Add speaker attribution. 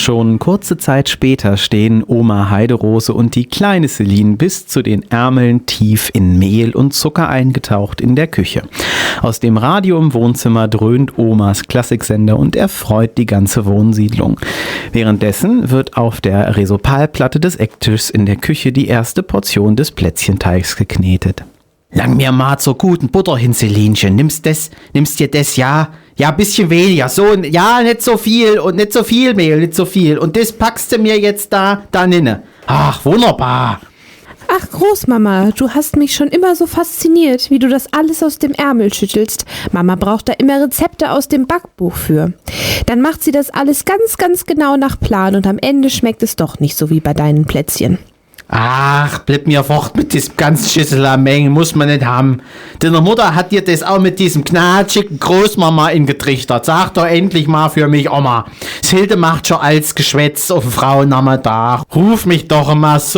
Speaker 1: Schon kurze Zeit später stehen Oma Heiderose und die kleine Celine bis zu den Ärmeln tief in Mehl und Zucker eingetaucht in der Küche. Aus dem Radio im Wohnzimmer dröhnt Omas Klassiksender und erfreut die ganze Wohnsiedlung. Währenddessen wird auf der Resopalplatte des Ecktischs in der Küche die erste Portion des Plätzchenteigs geknetet.
Speaker 2: Lang mir mal zur guten Butter hin, Celinchen. Nimmst dir das, ja? Ja, bisschen weniger. So, ja, nicht so viel und nicht so viel Mehl, nicht so viel. Und das packst du mir jetzt da ninne. Ach, wunderbar.
Speaker 3: Ach, Großmama, du hast mich schon immer so fasziniert, wie du das alles aus dem Ärmel schüttelst. Mama braucht da immer Rezepte aus dem Backbuch für. Dann macht sie das alles ganz, ganz genau nach Plan und am Ende schmeckt es doch nicht so wie bei deinen Plätzchen.
Speaker 2: Ach, bleib mir fort mit diesem ganzen Schüssel am Mengen, muss man nicht haben. Deine Mutter hat dir das auch mit diesem knatschigen Großmama ingetrichtert. Sag doch endlich mal für mich, Oma. Hilde macht schon als Geschwätz auf Frauennachmittag. Ruf mich doch immer so